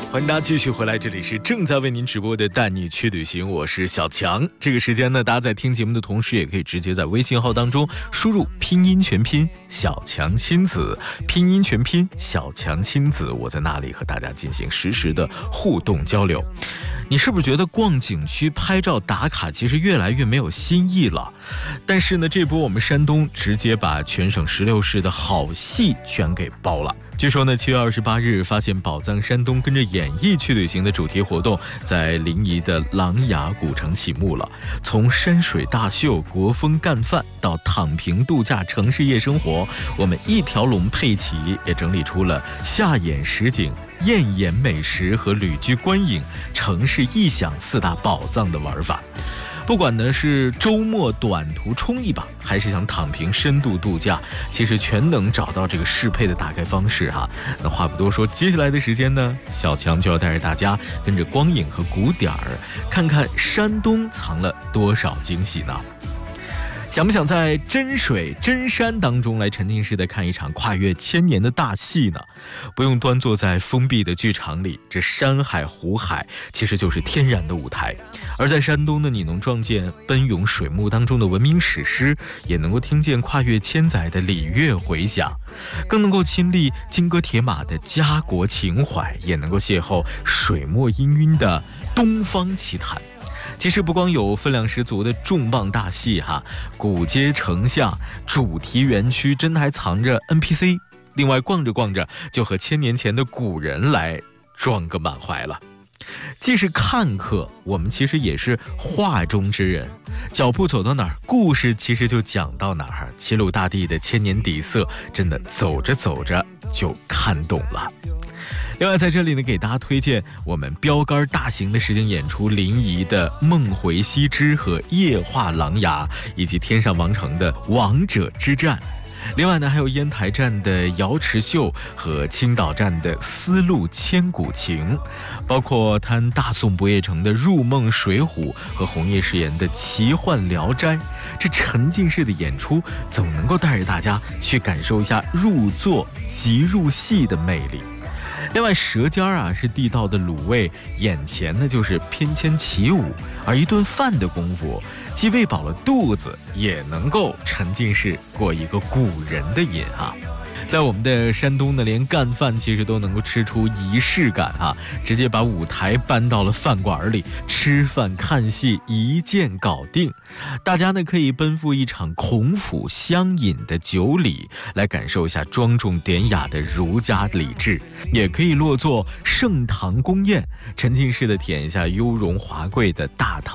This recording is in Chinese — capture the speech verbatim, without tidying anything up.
欢迎大家继续回来，这里是正在为您直播的带你去旅行，我是小强。这个时间呢，大家在听节目的同时，也可以直接在微信号当中输入拼音全拼小强亲子，拼音全拼小强亲子，我在那里和大家进行实时的互动交流。你是不是觉得逛景区拍照打卡其实越来越没有新意了？但是呢，这波我们山东直接把全省十六市的好戏全给包了。据说呢，七月二十八日发现宝藏山东跟着演艺去旅行的主题活动在临沂的琅琊古城启幕了。从山水大秀、国风干饭到躺平度假城市夜生活，我们一条龙配齐，也整理出了下眼实景、艳眼美食和旅居观影、城市异想四大宝藏的玩法。不管呢是周末短途冲一把，还是想躺平深度度假，其实全能找到这个适配的打开方式哈。那话不多说，接下来的时间呢，小强就要带着大家跟着光影和鼓点儿，看看山东藏了多少惊喜呢？想不想在真水真山当中来沉浸式的看一场跨越千年的大戏呢？不用端坐在封闭的剧场里，这山海湖海其实就是天然的舞台。而在山东呢，你能撞见奔涌水幕当中的文明史诗，也能够听见跨越千载的礼乐回响，更能够亲历金戈铁马的家国情怀，也能够邂逅水墨氤氲的东方奇谈。其实不光有分量十足的重磅大戏哈，古街城巷、主题园区真的还藏着 N P C， 另外逛着逛着就和千年前的古人来撞个满怀了。既是看客，我们其实也是画中之人，脚步走到哪儿，故事其实就讲到哪儿。齐鲁大地的千年底色，真的走着走着就看懂了。另外在这里呢，给大家推荐我们标杆大型的实景演出临沂的梦回西支和夜话琅琊，以及天上王城的王者之战。另外呢，还有烟台站的瑶池秀和青岛站的丝路千古情，包括摊大宋不夜城的入梦水浒和红叶诗言的奇幻聊斋。这沉浸式的演出总能够带着大家去感受一下入座即入戏的魅力。另外舌尖啊是地道的卤味，眼前呢就是翩跹起舞，而一顿饭的功夫既喂饱了肚子，也能够沉浸式过一个古人的瘾哈。在我们的山东呢，连干饭其实都能够吃出仪式感哈，直接把舞台搬到了饭馆里，吃饭看戏一键搞定。大家呢可以奔赴一场孔府相饮的酒礼，来感受一下庄重典雅的儒家礼制，也可以落座盛唐宫宴，沉浸式的体验一下雍容华贵的大唐